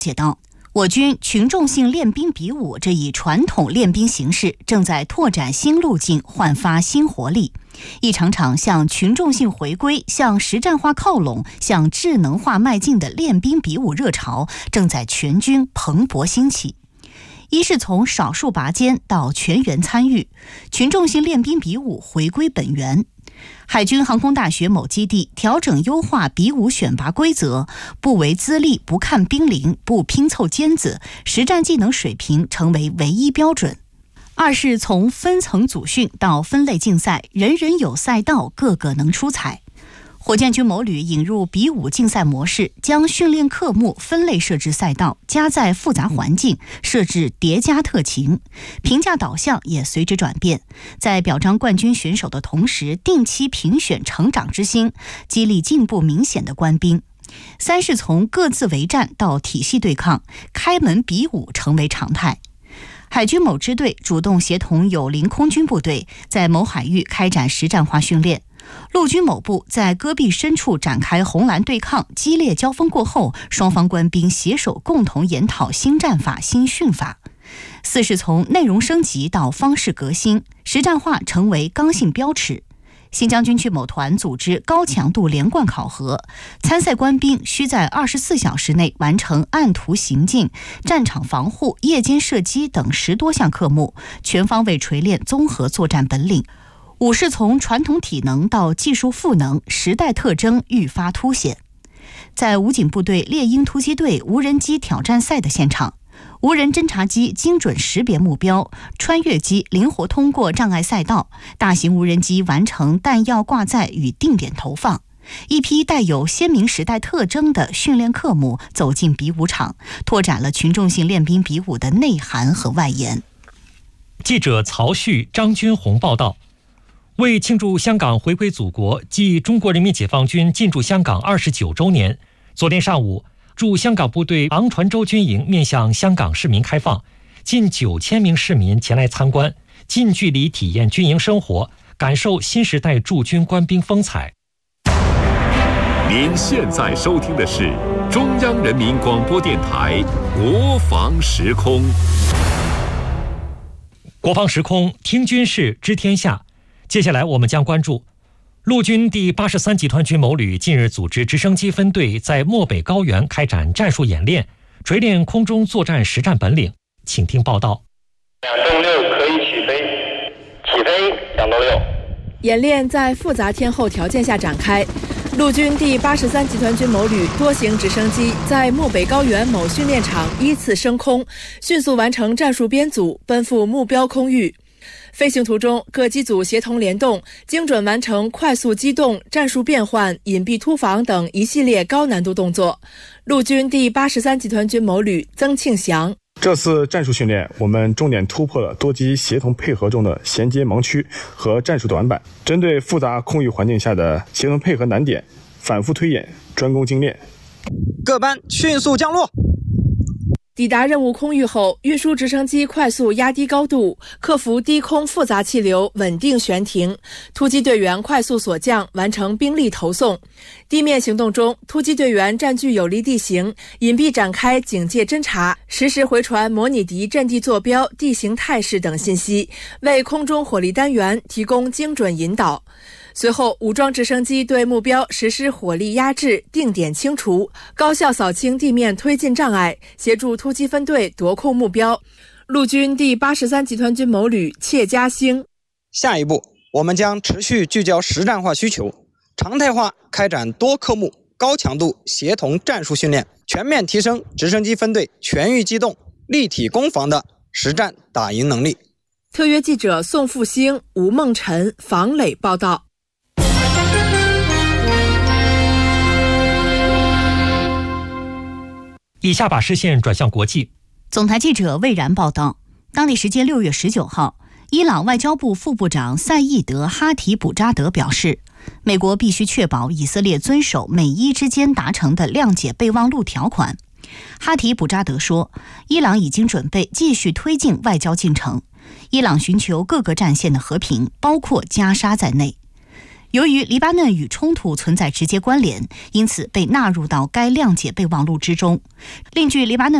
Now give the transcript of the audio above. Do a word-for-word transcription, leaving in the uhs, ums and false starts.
解道，我军群众性练兵比武这一传统练兵形式正在拓展新路径，焕发新活力。一场场向群众性回归、向实战化靠拢、向智能化迈进的练兵比武热潮正在全军蓬勃兴起。一是从少数拔尖到全员参与，群众性练兵比武回归本源。海军航空大学某基地调整优化比武选拔规则，不为资历，不看兵龄，不拼凑尖子，实战技能水平成为唯一标准。二是从分层组训到分类竞赛，人人有赛道，个个能出彩。火箭军某旅引入比武竞赛模式，将训练科目分类设置赛道，加载复杂环境，设置叠加特勤，评价导向也随之转变。在表彰冠军选手的同时，定期评选成长之星，激励进步明显的官兵。三是从各自为战到体系对抗，开门比武成为常态。海军某支队主动协同友邻空军部队，在某海域开展实战化训练。陆军某部在戈壁深处展开红蓝对抗，激烈交锋过后，双方官兵携手共同研讨新战法、新训法。四是从内容升级到方式革新，实战化成为刚性标尺。新疆军区某团组织高强度连贯考核，参赛官兵需在二十四小时内完成按图行进、战场防护、夜间射击等十多项科目，全方位锤炼综合作战本领。五是从传统体能到技术赋能，时代特征愈发凸显。在武警部队猎鹰突击队无人机挑战赛的现场，无人侦察机精准识别目标，穿越机灵活通过障碍赛道，大型无人机完成弹药挂载与定点投放。一批带有鲜明时代特征的训练科目走进比武场，拓展了群众性练兵比武的内涵和外延。 记者曹旭、张军红报道。为庆祝香港回归祖国暨中国人民解放军进驻香港二十九周年，昨天上午，驻香港部队昂船洲军营面向香港市民开放，近九千名市民前来参观，近距离体验军营生活，感受新时代驻军官兵风采。 您现在收听的是中央人民广播电台国防时空。 国防时空，听军事，知天下。接下来我们将关注陆军第八十三集团军某旅近日组织直升机分队在漠北高原开展战术演练，锤炼空中作战实战本领。请听报道。 两栋六可以起飞，起飞，两栋六。 演练在复杂天候条件下展开。陆军第八十三集团军某旅多型直升机在漠北高原某训练场依次升空，迅速完成战术编组，奔赴目标空域。飞行途中，各机组协同联动，精准完成快速机动、战术变换、隐蔽突防等一系列高难度动作。陆军第八十三集团军某旅曾庆祥： 这次战术训练，我们重点突破了多机协同配合中的衔接盲区和战术短板，针对复杂空域环境下的协同配合难点，反复推演，专攻精炼。 各班迅速降落。 抵达任务空域后，运输直升机快速压低高度，克服低空复杂气流，稳定悬停。突击队员快速锁降，完成兵力投送。地面行动中，突击队员占据有利地形，隐蔽展开警戒侦察，实时回传模拟敌阵地坐标、地形态势等信息，为空中火力单元提供精准引导。随后，武装直升机对目标实施火力压制、定点清除，高效扫清地面推进障碍，协助突击分队夺控目标。陆军第八十三集团军某旅切嘉兴： 下一步，我们将持续聚焦实战化需求，常态化开展多科目、高强度协同战术训练，全面提升直升机分队全域机动、立体攻防的实战打赢能力。 特约记者宋复兴、吴梦辰、房磊报道。 以下把视线转向国际。 总台记者魏然报道，当地时间六月十九号，伊朗外交部副部长赛义德·哈提卜扎德表示，美国必须确保以色列遵守美伊之间达成的谅解备忘录条款。哈提卜扎德说，伊朗已经准备继续推进外交进程，伊朗寻求各个战线的和平，包括加沙在内。 由于黎巴嫩与冲突存在直接关联，因此被纳入到该谅解备忘录之中。另据黎巴嫩